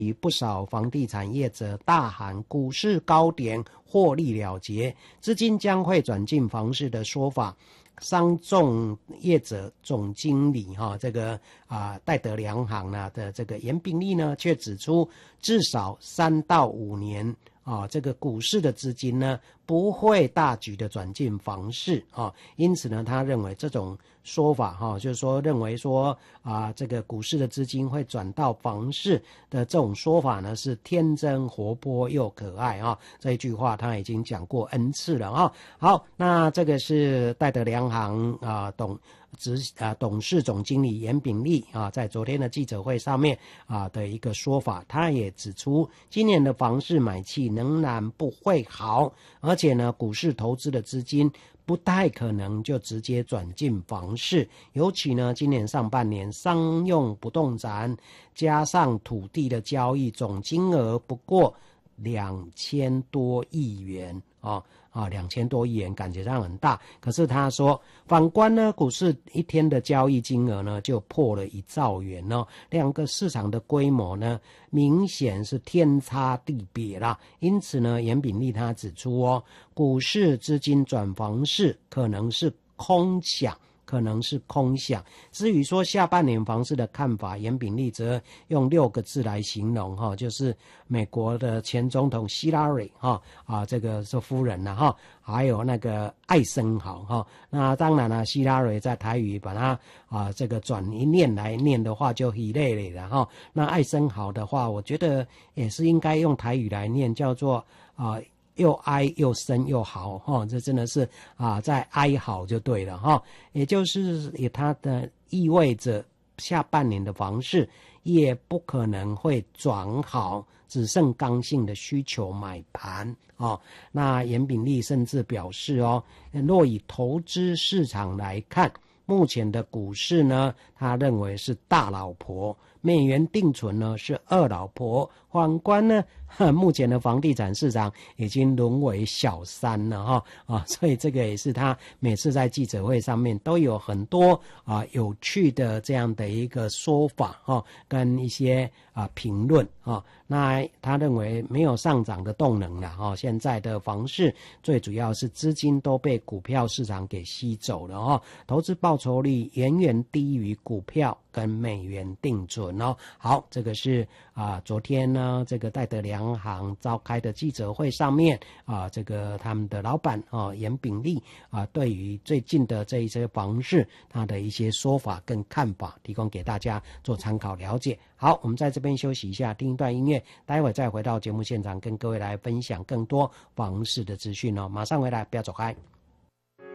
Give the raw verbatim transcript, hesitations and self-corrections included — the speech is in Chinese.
与不少房地产业者大喊股市高点获利了结，资金将会转进房市的说法。商仲业者总经理哈、哦，这个啊戴德梁行呢的这个严炳立呢，却指出，至少三到五年啊，这个股市的资金呢不会大举的转进房市啊，因此呢，他认为这种说法哈、啊，就是说认为说啊，这个股市的资金会转到房市的这种说法呢，是天真活泼又可爱啊。这一句话他已经讲过 N 次了啊。好，那这个是戴德梁行啊董执啊董事总经理严炳立啊，在昨天的记者会上面啊的一个说法，他也指出，今年的房市买气仍然不会好，而且呢，股市投资的资金不太可能就直接转进房市，尤其呢，今年上半年商用不动产加上土地的交易总金额不过两千多亿元啊。啊，两千多亿元感觉上很大，可是他说，反观呢，股市一天的交易金额呢就破了一兆元哦，两个市场的规模呢明显是天差地别啦。因此呢，严炳立他指出哦，股市资金转房市可能是空想。可能是空想。至于说下半年房市的看法，严炳立则用六个字来形容哈，就是美国的前总统希拉蕊哈啊，这个是夫人了哈，还有那个艾森豪哈。那当然了，希拉蕊在台语把它啊这个转一念来念的话，就希累累了哈。那艾森豪的话，我觉得也是应该用台语来念，叫做啊。又哀又深又豪哈，这真的是啊，在哀嚎就对了哈，也就是也它的意味着下半年的房市也不可能会转好，只剩刚性的需求买盘哦。那严炳立甚至表示哦，若以投资市场来看，目前的股市呢，他认为是大老婆，美元定存呢是二老婆。反观呢，目前的房地产市场已经沦为小三了哈啊，所以这个也是他每次在记者会上面都有很多啊有趣的这样的一个说法哈，跟一些啊评论啊。那他认为没有上涨的动能了哈，现在的房市最主要是资金都被股票市场给吸走了哈，投资报酬率远远低于股票跟美元定存哦。好，这个是啊昨天呢。这个戴德梁行召开的记者会上面啊，这个他们的老板啊严炳立啊，对于最近的这一些房市，他的一些说法跟看法，提供给大家做参考了解。好，我们在这边休息一下，听一段音乐，待会再回到节目现场，跟各位来分享更多房市的资讯哦。马上回来，不要走开。